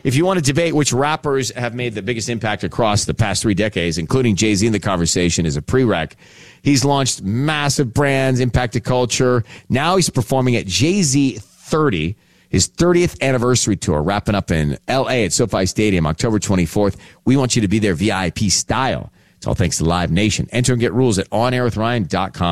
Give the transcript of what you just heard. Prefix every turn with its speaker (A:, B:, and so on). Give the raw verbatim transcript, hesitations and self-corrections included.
A: If you want to debate which rappers have made the biggest impact across the past three decades, including Jay-Z in the conversation as a prereq, he's launched massive brands, impacted culture. Now he's performing at Jay-Z thirty, his thirtieth anniversary tour, wrapping up in L A at SoFi Stadium, October twenty-fourth. We want you to be there V I P style. It's all thanks to Live Nation. Enter and get rules at on air with ryan dot com.